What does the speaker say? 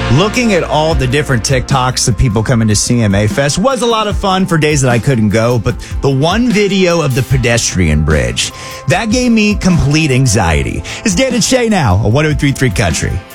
Looking at all the different TikToks of people coming to CMA Fest was a lot of fun for days that I couldn't go, but the one video of the pedestrian bridge, that gave me complete anxiety. It's Dan and Shay now on 103.3 Country.